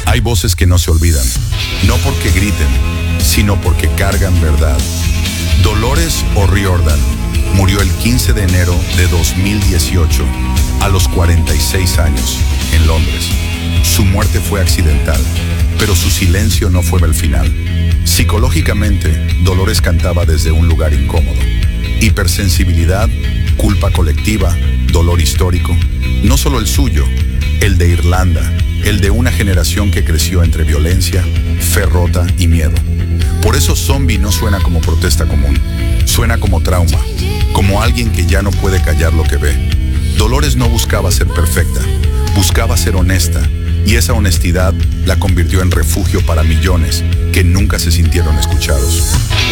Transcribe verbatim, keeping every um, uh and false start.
Hay voces que no se olvidan, no porque griten, sino porque cargan verdad. Dolores O'Riordan murió el quince de enero de dos mil dieciocho, a los cuarenta y seis años, en Londres. Su muerte fue accidental, pero su silencio no fue el final. Psicológicamente, Dolores cantaba desde un lugar incómodo. Hipersensibilidad, culpa colectiva, dolor histórico, no solo el suyo, el de Irlanda, el de una generación que creció entre violencia, fe rota y miedo. Por eso Zombie no suena como protesta común, suena como trauma, como alguien que ya no puede callar lo que ve. Dolores no buscaba ser perfecta, buscaba ser honesta, y esa honestidad la convirtió en refugio para millones que nunca se sintieron escuchados.